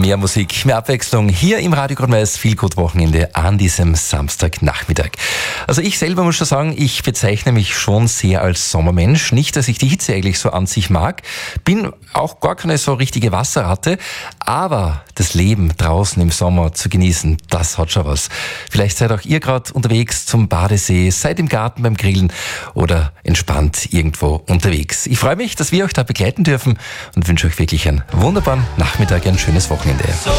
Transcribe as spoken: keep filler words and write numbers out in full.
Mehr Musik, mehr Abwechslung hier im Radio Grün-Weiß Feel Good Wochenende an diesem Samstagnachmittag. Also ich selber muss schon sagen, ich bezeichne mich schon sehr als Sommermensch. Nicht, dass ich die Hitze eigentlich so an sich mag, bin auch gar keine so richtige Wasserratte, aber das Leben draußen im Sommer zu genießen, das hat schon was. Vielleicht seid auch ihr gerade unterwegs zum Badesee, seid im Garten beim Grillen oder entspannt irgendwo unterwegs. Ich freue mich, dass wir euch da begleiten dürfen und wünsche euch wirklich einen wunderbaren Nachmittag, ein schönes Wochenende.